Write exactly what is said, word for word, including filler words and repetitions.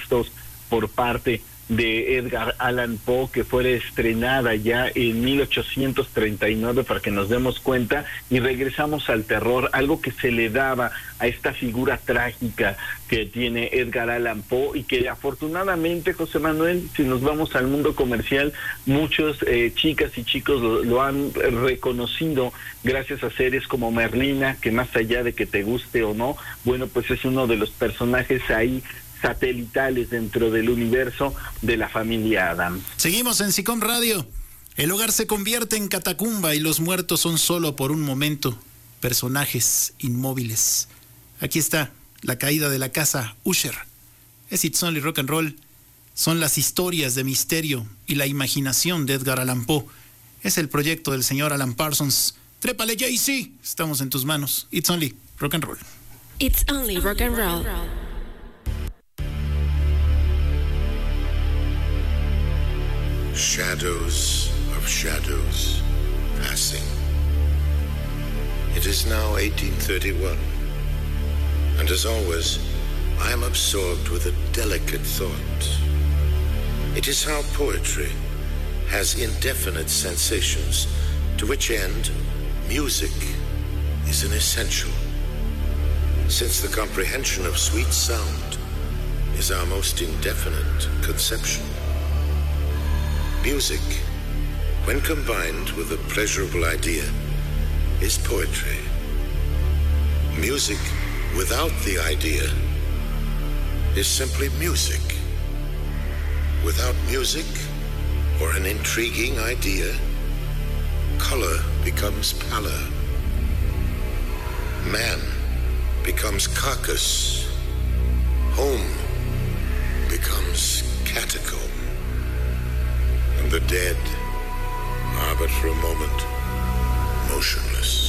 textos por parte de Edgar Allan Poe, que fue estrenada ya en mil ochocientos treinta y nueve, para que nos demos cuenta, y regresamos al terror, algo que se le daba a esta figura trágica que tiene Edgar Allan Poe, y que afortunadamente, José Manuel, si nos vamos al mundo comercial, muchos eh, chicas y chicos lo, lo han reconocido gracias a series como Merlina, que más allá de que te guste o no, bueno, pues es uno de los personajes ahí satelitales dentro del universo de la familia Addams. Seguimos en SICOM Radio. El hogar se convierte en catacumba y los muertos son solo por un momento personajes inmóviles. Aquí está la caída de la casa Usher. Es It's Only Rock and Roll. Son las historias de misterio y la imaginación de Edgar Allan Poe. Es el proyecto del señor Alan Parsons. Trépale, Jay-Z. Estamos en tus manos. It's Only Rock and Roll. It's Only Rock and Roll. Shadows of shadows passing. It is now eighteen thirty-one, and as always, I am absorbed with a delicate thought. It is how poetry has indefinite sensations, to which end music is an essential, since the comprehension of sweet sound is our most indefinite conception. Music, when combined with a pleasurable idea, is poetry. Music without the idea is simply music. Without music or an intriguing idea, color becomes pallor. Man becomes carcass. Home becomes catacomb. And the dead are but for a moment motionless.